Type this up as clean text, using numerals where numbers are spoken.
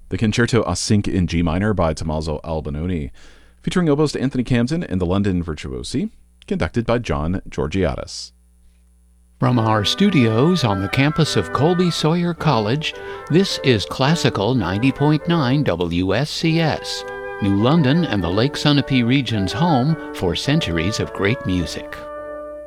the Concerto a Cinque in G minor by Tommaso Albinoni, featuring oboist Anthony Camden and the London Virtuosi, conducted by John Georgiadis. From our studios on the campus of Colby Sawyer College, this is Classical 90.9 WSCS, New London and the Lake Sunapee region's home for centuries of great music.